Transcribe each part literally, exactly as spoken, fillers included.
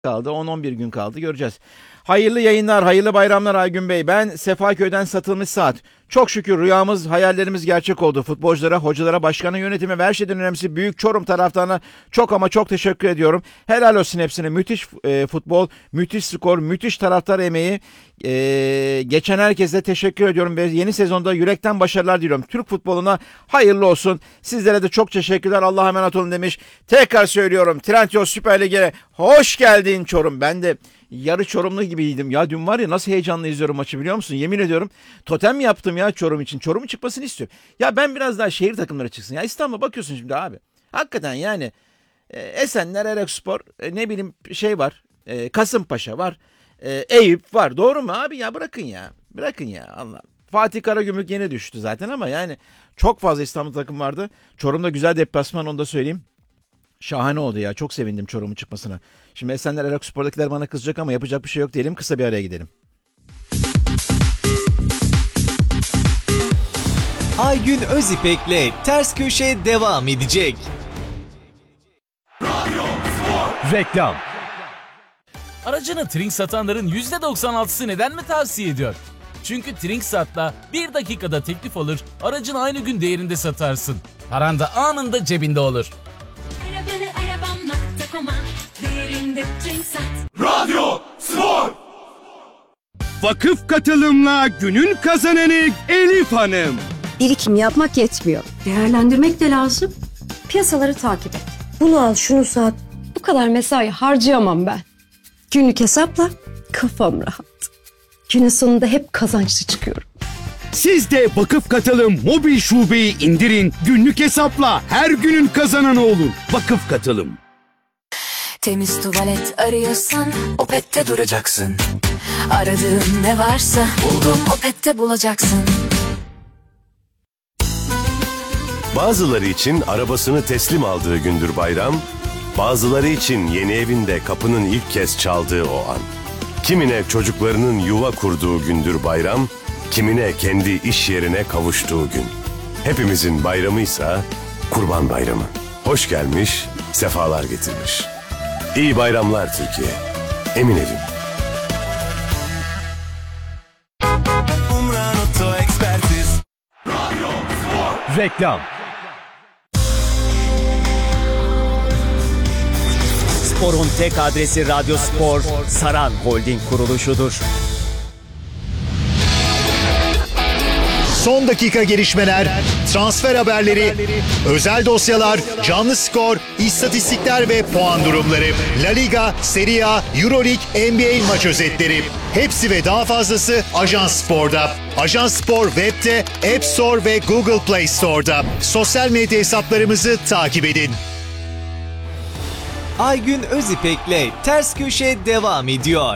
kaldı. on on bir gün kaldı. Göreceğiz. Hayırlı yayınlar, hayırlı bayramlar Aygün Bey. Ben Sefaköy'den Satılmış Saat. Çok şükür rüyamız, hayallerimiz gerçek oldu. Futbolculara, hocalara, başkanı, yönetime ve her şeyden önemlisi büyük Çorum taraftarına çok ama çok teşekkür ediyorum. Helal olsun hepsine. Müthiş e, futbol, müthiş skor, müthiş taraftar emeği. E, geçen herkese teşekkür ediyorum ve yeni sezonda yürekten başarılar diliyorum. Türk futboluna hayırlı olsun. Sizlere de çok teşekkürler. Allah'a emanet olun demiş. Tekrar söylüyorum. Trendyol Süper Lig'e hoş geldin Çorum. Ben de yarı Çorumlu gibiydim. Ya dün var ya nasıl heyecanlı izliyorum maçı biliyor musun? Yemin ediyorum totem yaptım ya Çorum için. Çorum'un çıkmasını istiyorum. Ya ben biraz daha şehir takımları çıksın. Ya İstanbul'a bakıyorsun şimdi abi. Hakikaten yani e, Esenler, Erekspor, e, ne bileyim şey var. E, Kasımpaşa var. E, Eyüp var. Doğru mu abi? Ya bırakın ya. Bırakın ya Allah. Fatih Karagümrük yeni düştü zaten ama yani çok fazla İstanbul takım vardı. Çorum'da güzel deplasman, onu da söyleyeyim. Şahane oldu ya. Çok sevindim Çorum'un çıkmasına. Şimdi Esenler Erekspor'dakiler bana kızacak ama yapacak bir şey yok diyelim. Kısa bir araya gidelim. Aygün Özipek'le Ters Köşe devam edecek. Reklam. Aracını Trink satanların yüzde doksan altısı neden mi tavsiye ediyor? Çünkü Trinksat'la bir dakikada teklif alır, aracını aynı gün değerinde satarsın. Paran da anında cebinde olur. Radyo Spor. Vakıf katılımla günün kazananı Elif Hanım. Birikim yapmak yetmiyor. Değerlendirmek de lazım. Piyasaları takip et. Bunu al, şunu sat. Bu kadar mesai harcayamam ben. Günlük hesapla. Kafam rahat. Günün sonunda hep kazançlı çıkıyorum. Siz de Vakıf Katılım mobil şubeyi indirin. Günlük hesapla her günün kazananı olun. Vakıf Katılım. Temiz tuvalet arıyorsan Opet'te duracaksın. Aradığın ne varsa buldum Opet'te bulacaksın. Bazıları için arabasını teslim aldığı gündür bayram, bazıları için yeni evinde kapının ilk kez çaldığı o an. Kimine çocuklarının yuva kurduğu gündür bayram, kimine kendi iş yerine kavuştuğu gün. Hepimizin bayramıysa Kurban Bayramı. Hoş gelmiş, sefalar getirmiş. İyi bayramlar Türkiye. Emin Evim. Reklam. Spor'un tek adresi Radyo Spor, Saran Holding kuruluşudur. Son dakika gelişmeler, transfer haberleri, özel dosyalar, canlı skor, istatistikler ve puan durumları. La Liga, Serie A, Euroleague, N B A maç özetleri. Hepsi ve daha fazlası Ajans Spor'da. Ajans Spor web'te, App Store ve Google Play Store'da. Sosyal medya hesaplarımızı takip edin. Aygün Özipek'le Ters Köşe devam ediyor.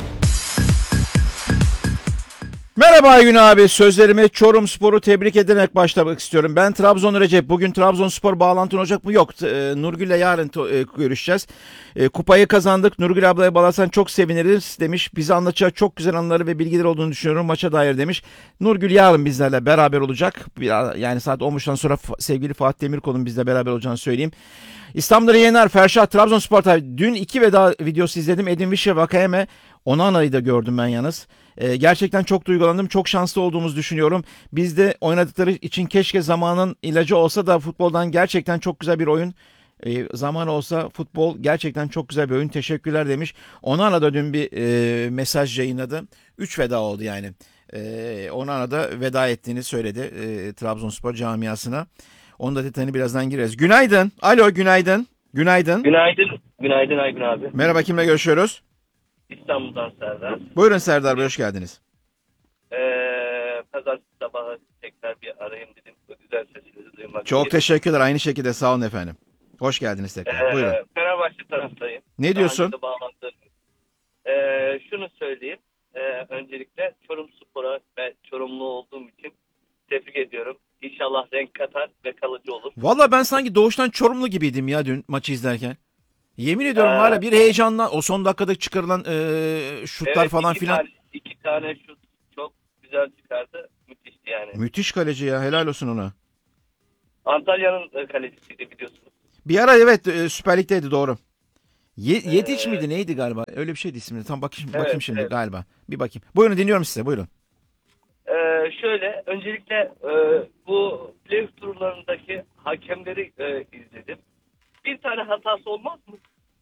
Merhaba Aygün abi. Sözlerimi Çorumspor'u tebrik ederek başlamak istiyorum. Ben Trabzon Recep. Bugün Trabzonspor bağlantın olacak mı? Yok. E, Nurgül'le yarın to- e, görüşeceğiz. E, kupayı kazandık. Nurgül ablaya bağlarsan çok seviniriz demiş. Bize anlatacağı çok güzel anıları ve bilgiler olduğunu düşünüyorum maça dair demiş. Nurgül yarın bizlerle beraber olacak. Yani saat on buçuktan sonra sevgili Fatih Demirkol'un bizle beraber olacağını söyleyeyim. İstanbul'da yayınlar Ferşah Trabzonspor tabi. Dün iki veda videosu izledim. Edin Visca, Vakayeme, Onana'yı da gördüm ben yalnız. Ee, gerçekten çok duygulandım. Çok şanslı olduğumuzu düşünüyorum. Biz de oynadıkları için keşke zamanın ilacı olsa da futboldan gerçekten çok güzel bir oyun. Ee, zaman olsa futbol gerçekten çok güzel bir oyun. Teşekkürler demiş. Onana da dün bir e, mesaj yayınladı. Üç veda oldu yani. Ee, Onana da veda ettiğini söyledi e, Trabzonspor camiasına. Onun da detayını birazdan gireriz. Günaydın. Alo günaydın. Günaydın. Günaydın. Günaydın Aygün abi. Merhaba, kimle görüşüyoruz? İstanbul'dan Serdar. Buyurun Serdar Bey, hoş geldiniz. Ee, Pazartesi sabahı tekrar bir arayayım dedim. Bu güzel sesinizi duymak. Çok teşekkürler. Aynı şekilde sağ olun efendim. Hoş geldiniz tekrar. Ee, Buyurun. Fenerbahçe taraftayım. Ne diyorsun? Ee, şunu söyleyeyim. Ee, öncelikle Çorum Spor'a ve Çorumlu olduğum için tebrik ediyorum. İnşallah renk katar ve kalıcı olur. Valla ben sanki doğuştan Çorumlu gibiydim ya dün maçı izlerken. Yemin ediyorum Ee, var ya bir heyecanla o son dakikada çıkarılan e, şutlar evet, falan iki filan. Tane, iki tane şut çok güzel çıkardı. Müthişti yani. Müthiş kaleci ya, helal olsun ona. Antalya'nın kalecisiydi biliyorsunuz. Bir ara evet e, Süper Lig'deydi, doğru. Ye- Yetiç miydi neydi galiba? Öyle bir şeydi ismini. Tam bakayım, Evet, bakayım şimdi evet. galiba. Bir bakayım. Buyurun dinliyorum size buyurun. Ee, şöyle öncelikle e, bu playoff turlarındaki hakemleri e, izledim. Bir tane hatası olmaz mı?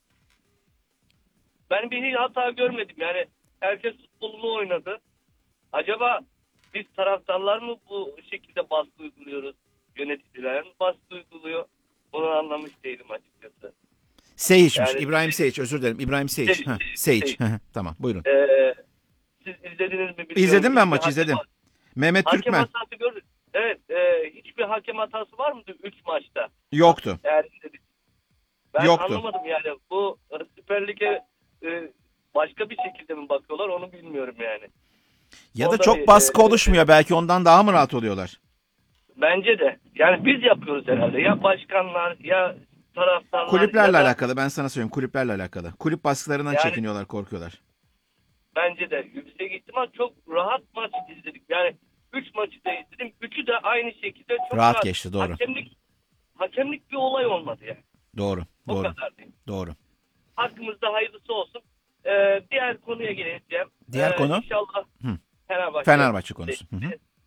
Ben bir hata görmedim. Yani herkes futbolunu oynadı. Acaba biz taraftarlar mı bu şekilde baskı uyguluyoruz? Yöneticiler mi baskı uyguluyor? Bunu anlamış değilim açıkçası. Seyit'miş. Yani- İbrahim Seyit özür dilerim. İbrahim Seyit. Seyit, Ha, Seyit, Seyit. Seyit. Hı hı, tamam buyurun. Ee, siz izlediniz mi bilmiyorum. İzledim ben Hiçbir maçı hakem- izledim. Mehmet Hakem Türkmen hatası gördük. Evet. E, hiçbir hakem hatası var mıydı üç maçta? yoktu. Eğer izledik. Ben Yoktu. anlamadım yani. Bu e, Süper Lig'e e, başka bir şekilde mi bakıyorlar onu bilmiyorum yani. Ya da Orada çok bir, baskı e, oluşmuyor belki ondan daha mı rahat oluyorlar? Bence de. Yani biz yapıyoruz herhalde. Ya başkanlar ya taraftarlar. Kulüplerle ya da- alakalı ben sana söyleyeyim kulüplerle alakalı. Kulüp baskılarından Yani- çekiniyorlar korkuyorlar. Bence de. Yüksek ihtimal çok rahat maç izledik. Yani üç maçı da izledim. Üçü de aynı şekilde çok Rahat rahat. geçti, doğru. Hakemlik, hakemlik bir olay olmadı yani. Doğru O doğru kadar değil. doğru. Hakkımızda hayırlısı olsun. Ee, diğer konuya geleceğim. Diğer Ee, konu? İnşallah Hı. Fenerbahçe. Fenerbahçe konusu. Hı hı.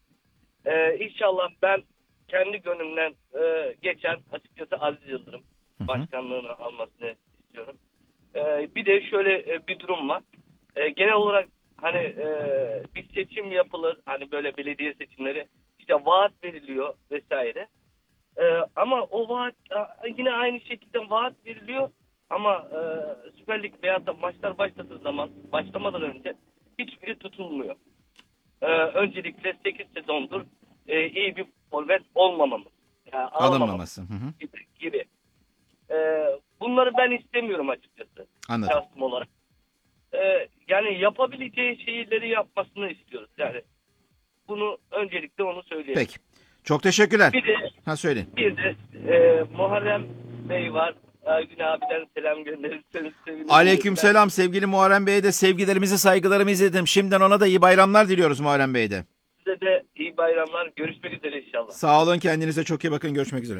Ee, inşallah ben kendi gönlümden e, geçen açıkçası Aziz Yıldırım Hı hı. başkanlığını almasını istiyorum. Ee, bir de şöyle e, bir durum var. Ee, genel olarak hani e, bir seçim yapılır. Hani böyle belediye seçimleri işte vaat veriliyor vesaire. Ee, ama o vaat a- yine aynı şekilde vaat veriliyor. Ama e, Süper Lig veyahut da maçlar başladığı zaman başlamadan önce hiçbiri tutulmuyor. Ee, öncelikle sekiz sezondur e, iyi bir forvet olmamamız. Yani alamamamız Alınmaması. Hı hı. gibi. gibi. Ee, bunları ben istemiyorum açıkçası. Anladım. Şahsım olarak. Ee, yani yapabileceği şeyleri yapmasını istiyoruz. Yani bunu öncelikle onu söyleyelim. Peki. Çok teşekkürler. Bir de Ha söyleyin. bir de e, Muharrem Bey var. Ergün abiden selam gönderirseniz sevinirim. Aleykümselam sevgili Muharrem Bey'e de sevgilerimizi saygılarımızı iletelim. Şimdiden ona da iyi bayramlar diliyoruz Muharrem Bey'e de. Size de iyi bayramlar. Görüşmek üzere inşallah. Sağ olun kendinize çok iyi bakın görüşmek üzere.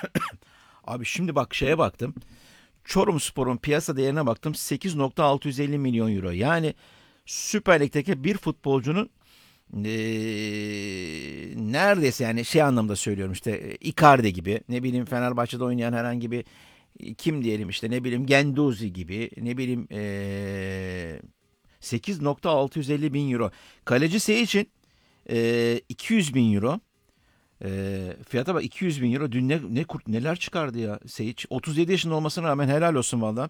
Abi şimdi bak şeye baktım. Çorumspor'un piyasa değerine baktım sekiz nokta altı yüz elli milyon euro. Yani Süper Lig'deki bir futbolcunun ee, neredeyse yani şey anlamda söylüyorum işte Icardi gibi ne bileyim Fenerbahçe'de oynayan herhangi bir kim diyelim işte ne bileyim Genduzi gibi ne bileyim ee, sekiz nokta altı yüz elli bin euro. Kaleci Sey için ee, iki yüz bin euro. E, fiyata bak iki yüz bin euro. Dün ne, ne kurt neler çıkardı ya Seyic. otuz yedi yaşında olmasına rağmen helal olsun valla.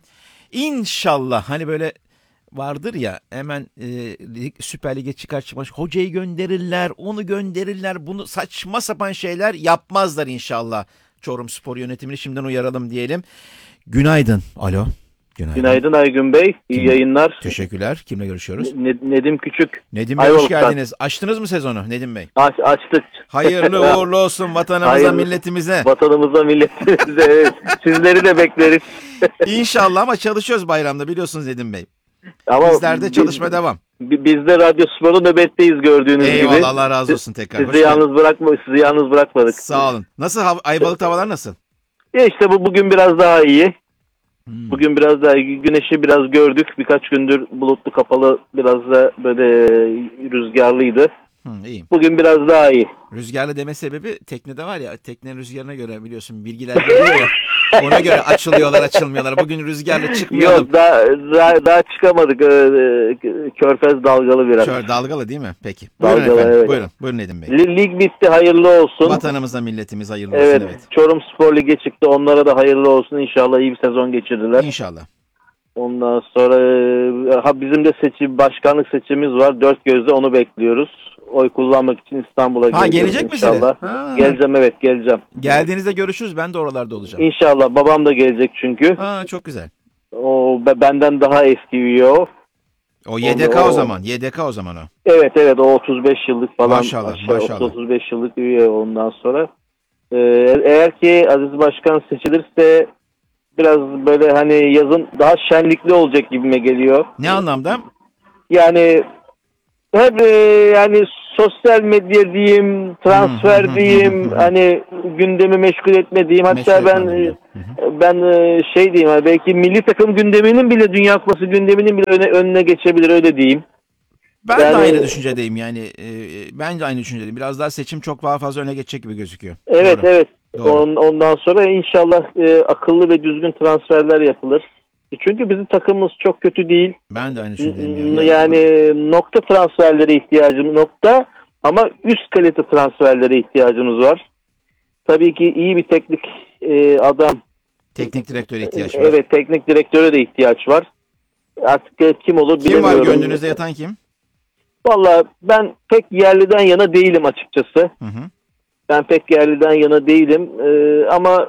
İnşallah hani böyle vardır ya hemen e, lig- Süper Lig'e çıkar çıkmaz hocayı gönderirler, onu gönderirler, bunu saçma sapan şeyler yapmazlar inşallah. Çorumspor yönetimini şimdiden uyaralım diyelim. Günaydın. Alo. Günaydın. Günaydın Aygün Bey. İyi Kim- yayınlar. Teşekkürler. Kimle görüşüyoruz? Ne- Nedim Küçük. Nedim Bey hoş Ayvalık'tan. geldiniz. Açtınız mı sezonu Nedim Bey? Aç, açtık. Hayırlı uğurlu olsun vatanımıza, Hayırlı- milletimize. Vatanımıza, milletimize. Evet. Sizleri de bekleriz. İnşallah ama çalışıyoruz bayramda biliyorsunuz Nedim Bey. Ama Bizler de biz- çalışma devam. bi- Biz de Radyo Spor'da nöbetteyiz gördüğünüz gibi. Eyvallah Allah razı olsun tekrar. Sizi Hoş geldin. yalnız bırakma, sizi yalnız bırakmadık. Sağ olun. Nasıl hav- Ayvalık havalar nasıl? Ya işte bu bugün biraz daha iyi. Hmm. Bugün biraz daha iyi. Güneşi biraz gördük. Birkaç gündür bulutlu kapalı, biraz da böyle rüzgarlıydı. Hı, iyiyim. Bugün biraz daha iyi. Rüzgarlı deme sebebi teknede var ya teknenin rüzgarına göre biliyorsun bilgiler geliyor ya. Ona göre açılıyorlar açılmıyorlar. Bugün rüzgarlı çıkmayalım. Yok daha, daha, daha çıkamadık. Ee, Körfez dalgalı biraz. Şöyle dalgalı değil mi? Peki. Buyurun Dalgalı, efendim. evet. Buyurun. Buyurun Nedim Bey. Li- Lig bitti, hayırlı olsun. Vatanımıza milletimiz hayırlı Evet, olsun. Evet. Çorumspor Lig'e çıktı. Onlara da hayırlı olsun. İnşallah iyi bir sezon geçirdiler. İnşallah. Ondan sonra e, ha bizim de seçim başkanlık seçimimiz var. Dört gözle onu bekliyoruz. Oy kullanmak için İstanbul'a Ha, geleceğiz gelecek misiniz? inşallah. Ha. Geleceğim, evet geleceğim. Geldiğinizde görüşürüz. Ben de oralarda olacağım. İnşallah babam da gelecek çünkü. Ha, çok güzel. O be- benden daha eski üye o. O Y D K o, O- zaman. Y D K o zaman o. Evet evet o otuz beş yıllık falan. Maşallah, aşağı, maşallah. otuz beş yıllık üye ondan sonra. Ee, eğer ki Aziz Başkan seçilirse biraz böyle hani yazın daha şenlikli olacak gibime geliyor. Ne anlamda? Yani hep e, yani sosyal medya diyeyim, transfer Hmm, diyeyim, hani gündemi meşgul etme diyeyim. Hatta Meşgul ben etme e, ben e, şey diyeyim, hani belki milli takım gündeminin bile, Dünya Kupası gündeminin bile öne, önüne geçebilir, öyle diyeyim. Ben Yani- de aynı düşüncedeyim yani. E, ben de aynı düşüncedeyim. Biraz daha seçim çok daha fazla öne geçecek gibi gözüküyor. Evet Doğru. evet. Doğru. On- ondan sonra inşallah e, akıllı ve düzgün transferler yapılır. E, Çünkü bizim takımımız çok kötü değil. Ben de aynı düşüncedeyim. N- Yani. Yani nokta transferlere ihtiyacımız nokta ama üst kalite transferlere ihtiyacımız var. Tabii ki iyi bir teknik e, adam, Teknik direktöre ihtiyaç var. evet teknik direktöre de ihtiyaç var. Artık e, kim olur Kim var bilemiyorum. gönlünüzde yatan kim? Vallahi ben pek yerliden yana değilim açıkçası. Hı hı. Ben pek yerliden yana değilim. Ee, ama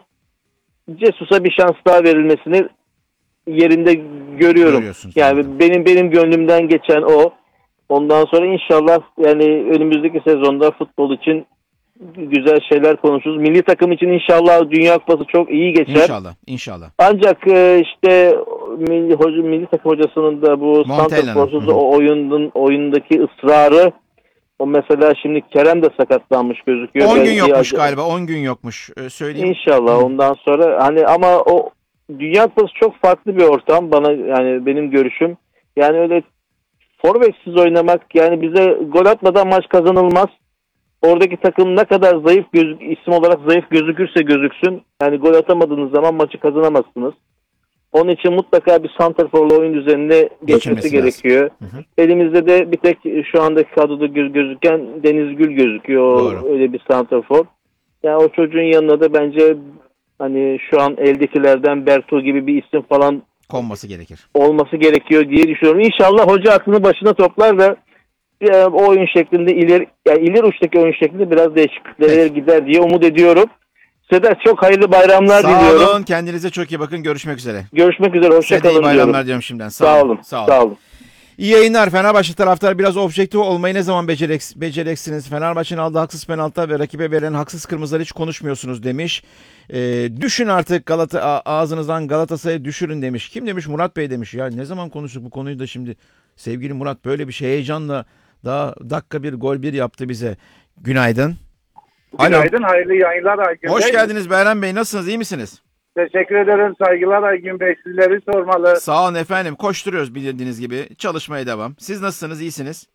Cesus'a bir şans daha verilmesini yerinde görüyorum. Görüyorsunuz, Yani anladım. benim benim gönlümden geçen o. Ondan sonra inşallah yani önümüzdeki sezonda futbol için güzel şeyler konuşuruz. Milli takım için inşallah Dünya Kupası çok iyi geçer. İnşallah. İnşallah. Ancak e, işte milli, hoca, milli takım hocasının da bu Montella'nın. santraforsuz Hı hı. o oyunun oyundaki ısrarı, o mesela şimdi Kerem de sakatlanmış gözüküyor. on gün Belki yokmuş acı- galiba. on gün yokmuş. Ee, söyleyeyim. İnşallah ondan sonra hani ama o Dünya Kupası çok farklı bir ortam bana, yani benim görüşüm. Yani öyle forvetsiz oynamak, yani bize gol atmadan maç kazanılmaz. Oradaki takım ne kadar zayıf gözük, isim olarak zayıf gözükürse gözüksün, yani gol atamadığınız zaman maçı kazanamazsınız. Onun için mutlaka bir santraforlu oyun düzenine geçmesi Geçirmesi gerekiyor. Hı hı. Elimizde de bir tek şu andaki kadroda göz, gözüken Deniz Gül gözüküyor. O Doğru. öyle bir santrafor. Yani o çocuğun yanına da bence hani şu an eldekilerden Bertu gibi bir isim falan Konması gerekir. olması gerekiyor diye düşünüyorum. İnşallah hoca aklını başına toplar da e, o oyun şeklinde ileri, yani ileri uçtaki oyun şeklinde biraz değişikliklere Peki. gider diye umut ediyorum. Sedat, çok hayırlı bayramlar Sağ diliyorum. olun. Kendinize çok iyi bakın. Görüşmek üzere. Görüşmek üzere. Size de iyi Hoşçakalın bayramlar diyorum. diyorum şimdiden. Sağ, Sağ olun. olun. Sağ olun. Sağ olun. İyi yayınlar. Fenerbahçe taraftarı biraz objektif olmayı ne zaman becerek, becereceksiniz? Fenerbahçe'nin aldığı haksız penaltı ve rakibe verilen haksız kırmızıları hiç konuşmuyorsunuz demiş. Ee, düşün artık Galata a- ağzınızdan Galatasaray'ı düşürün demiş. Kim demiş? Murat Bey demiş. Ya ne zaman konuştuk bu konuyu da şimdi sevgili Murat böyle bir şey heyecanla daha dakika bir gol bir yaptı bize. Günaydın. Alo. Günaydın, hayırlı yayınlar Aygün Hoş Bey. geldiniz Bayram Bey. Nasılsınız? İyi misiniz? Teşekkür ederim, saygılar Aygün Bey. Sizleri sormalı. Sağ olun efendim. Koşturuyoruz bildiğiniz gibi. Çalışmaya devam. Siz nasılsınız? İyisiniz?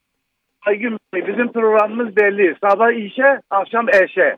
Aygün Bey, bizim programımız belli. Sabah işe, akşam eşe.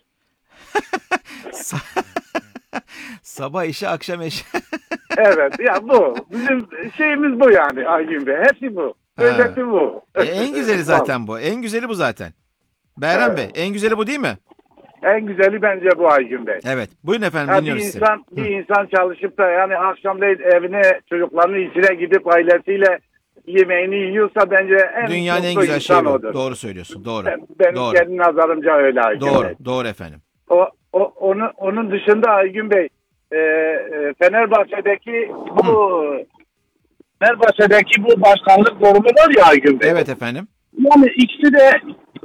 Sabah işe, akşam eşe. Evet, ya bu. Bizim şeyimiz bu yani Aygün Bey. Hepsi bu. Özeti bu. E, en güzeli zaten bu. En güzeli bu zaten. Bayram Evet. Bey, en güzeli bu değil mi? En güzeli bence bu Aygün Bey. Evet. Buyurun efendim, Ya bir dinliyoruz sizi. insan, bir insan çalışıp da yani akşamleyin evine, çocuklarının içine gidip ailesiyle yemeğini yiyorsa bence en Dünyanın en mutlu güzel şeyi insan bu. odur. Doğru söylüyorsun. Doğru. Ben- Benim Doğru. kendi nazarımca öyle Aygün Doğru. Bey. Doğru efendim. O, o onu onun dışında Aygün Bey, e, e, Fenerbahçe'deki bu Fenerbahçe'deki bu başkanlık durumu var ya Aygün Bey. Evet efendim. Yani ikisi de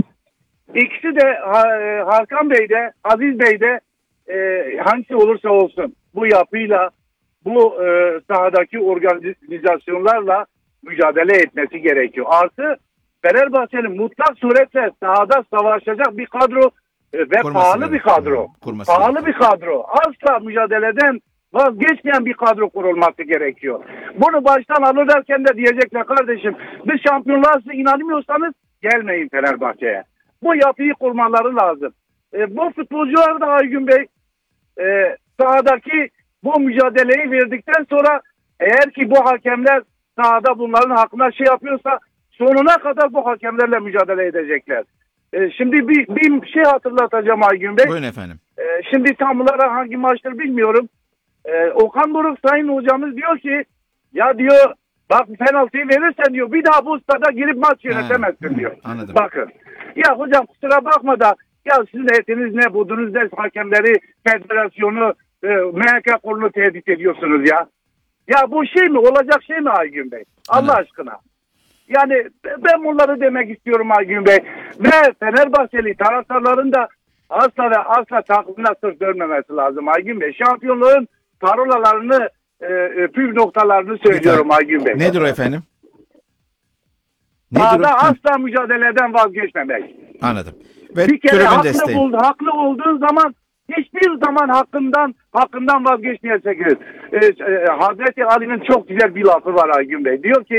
ikisi de Ha- e, Hakan Bey de Aziz Bey de e, hangisi olursa olsun bu yapıyla bu e, sahadaki organizasyonlarla mücadele etmesi gerekiyor. Artı Fenerbahçe'nin mutlak suretle sahada savaşacak bir kadro e, ve Kurması pahalı bir gerekiyor. kadro. Kurması Pahalı gerekiyor. bir kadro. Asla mücadeleden vazgeçmeyen bir kadro kurulması gerekiyor. Bunu baştan alırlarken de diyecekler kardeşim, biz şampiyonluğa size inanmıyorsanız gelmeyin Fenerbahçe'ye. Bu yapıyı kurmaları lazım. E, bu futbolcular da Aygün Bey e, sahadaki bu mücadeleyi verdikten sonra eğer ki bu hakemler sahada bunların hakkında şey yapıyorsa sonuna kadar bu hakemlerle mücadele edecekler. E, şimdi bir, bir şey hatırlatacağım Aygün Bey. Buyurun efendim. E, şimdi tam olarak hangi maçtır bilmiyorum. E, Okan Buruk Sayın hocamız diyor ki ya diyor bak penaltıyı verirsen diyor bir daha bu stada girip maç yönetemezsin diyor. Anladım. Bakın. Ya hocam kusura bakma da ya sizin heyetiniz ne budunuz ne hakemleri federasyonu e, M H K kurulu tehdit ediyorsunuz ya. Ya bu şey mi olacak şey mi Aygün Bey? Allah aşkına. Yani ben bunları demek istiyorum Aygün Bey. Ve Fenerbahçeli taraftarların da asla ve asla takımına sırt dönmemesi lazım Aygün Bey. Şampiyonluğun parolalarını e, e, püf noktalarını söylüyorum Aygün Bey. Nedir o efendim? Sahada o? asla mücadeleden vazgeçmemek. Anladım. Ve Bir kere tribün haklı, desteği. bul, haklı olduğun zaman hiçbir zaman hakkından hakkından vazgeçmeyeceksin. Ee, e, Hazreti Ali'nin çok güzel bir lafı var Aygün Bey. Diyor ki